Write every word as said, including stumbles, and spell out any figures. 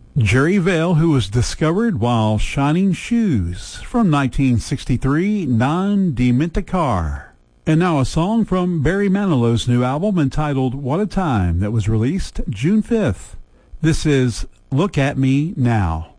Jerry Vale, who was discovered while shining shoes, from nineteen sixty-three, Non Dimenticar. And now a song from Barry Manilow's new album entitled What a Time, that was released June fifth. This is Look at Me Now.